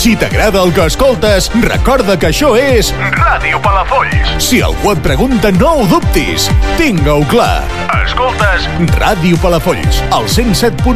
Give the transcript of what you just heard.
Si t'agrada el que escoltes, recorda que això és Ràdio Palafolls. Si algú et pregunta, no ho dubtis. Tinga-ho clar. Escoltes Ràdio Palafolls, al 107.